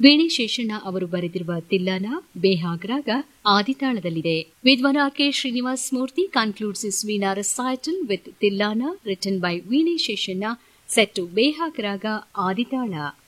ವೀಣೆ ಶೇಷಣ್ಣ ಅವರು ಬರೆದಿರುವ ತಿಲ್ಲಾನ ಬೇಹಾಗ್ ರಾಗ ಆದಿತಾಳದಲ್ಲಿದೆ. ವಿದ್ವಾನ್ RK. Srinivas Murthy concludes his Veena recital with Tillana written by Veena Sheshana set to Behag Raga Aditala.